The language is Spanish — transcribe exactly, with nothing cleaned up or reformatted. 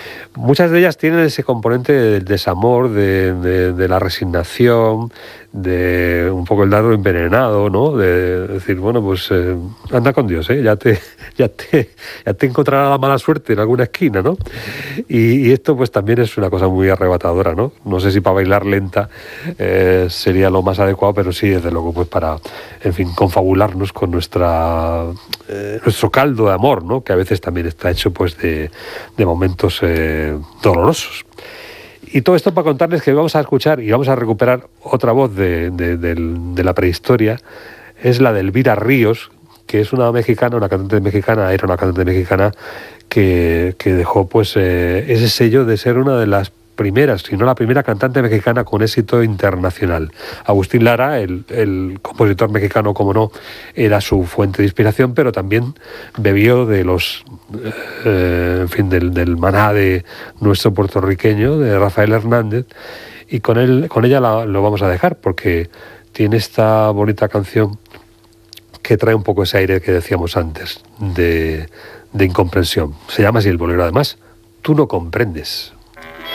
Muchas de ellas tienen ese componente del desamor, de, de, de la resignación, de un poco el dardo envenenado, ¿no? De decir, bueno, pues eh, anda con Dios, ¿eh? Ya te, ya te, ya te encontrará la mala suerte en alguna esquina, ¿no? Y, y esto pues también es una cosa muy arrebatadora, ¿no? No sé si para bailar lenta eh, sería lo más adecuado, pero sí, desde luego, pues para, en fin, confabularnos con nuestra eh, nuestro caldo de amor, ¿no? Que a veces también está hecho pues de, de momentos eh, dolorosos. Y todo esto para contarles que vamos a escuchar y vamos a recuperar otra voz de, de, de, de la prehistoria, es la de Elvira Ríos, que es una mexicana, una cantante mexicana, era una cantante mexicana que, que dejó pues eh, ese sello de ser una de las primeras, si no la primera cantante mexicana con éxito internacional. Agustín Lara, el, el compositor mexicano, como no, era su fuente de inspiración, pero también bebió de los, eh, en fin, del, del maná de nuestro puertorriqueño, de Rafael Hernández, y con él, con ella la, lo vamos a dejar, porque tiene esta bonita canción que trae un poco ese aire que decíamos antes, de, de incomprensión. Se llama así el bolero, además, Tú no comprendes.